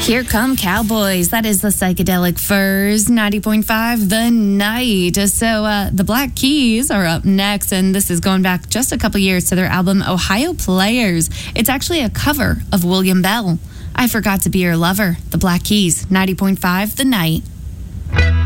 Here Come Cowboys. That is the Psychedelic Furs, 90.5 The Night. So the Black Keys are up next, and this is going back just a couple years to their album Ohio Players. It's actually a cover of William Bell. I Forgot to Be Your Lover. The Black Keys, 90.5 The Night.